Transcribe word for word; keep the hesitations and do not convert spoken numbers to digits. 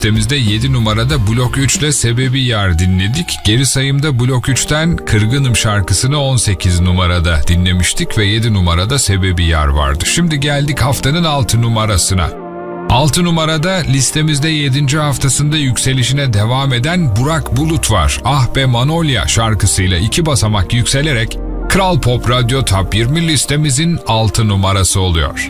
Listemizde yedi numarada Blok üç ile Sebebi Yar dinledik. Geri sayımda Blok üçten Kırgınım şarkısını on sekiz numarada dinlemiştik ve yedi numarada Sebebi Yar vardı. Şimdi geldik haftanın altı numarasına. altı numarada listemizde yedinci haftasında yükselişine devam eden Burak Bulut var. Ah Be Manolya şarkısıyla iki basamak yükselerek Kral Pop Radyo Top yirmi listemizin altı numarası oluyor.